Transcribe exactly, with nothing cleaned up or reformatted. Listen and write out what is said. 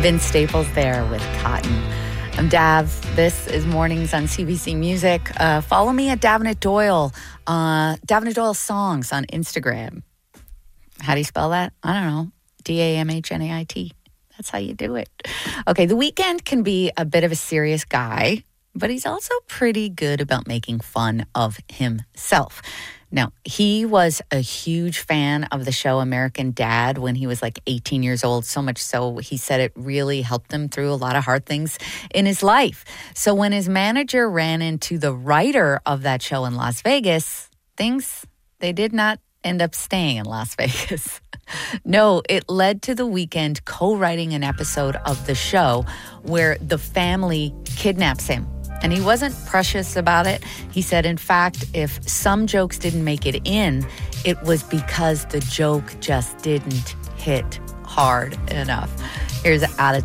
Vince Staples there with Cotton. I'm Dav. This is Mornings on C B C Music. Uh, follow me at Davenant Doyle, uh, Davenant Doyle Songs on Instagram. How do you spell that? I don't know. D A M H N A I T. That's how you do it. Okay, The Weeknd can be a bit of a serious guy, but he's also pretty good about making fun of himself. Now, he was a huge fan of the show American Dad when he was like eighteen years old, so much so he said it really helped him through a lot of hard things in his life. So when his manager ran into the writer of that show in Las Vegas, things, they did not end up staying in Las Vegas. No, it led to The Weeknd co-writing an episode of the show where the family kidnaps him. And he wasn't precious about it. He said, in fact, if some jokes didn't make it in, it was because the joke just didn't hit hard enough. Here's Out of